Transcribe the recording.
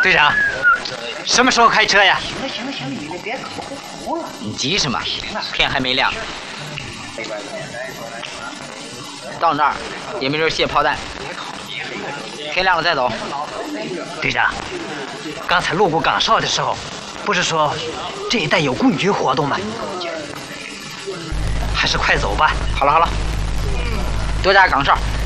队长，什么时候开车呀？ 行，你别哭了。 你急什么？天还没亮。到那儿也没人卸炮弹，天亮了再走。 队长，刚才路过岗哨的时候，不是说这一带有共军活动吗？还是快走吧。 好了，多加岗哨。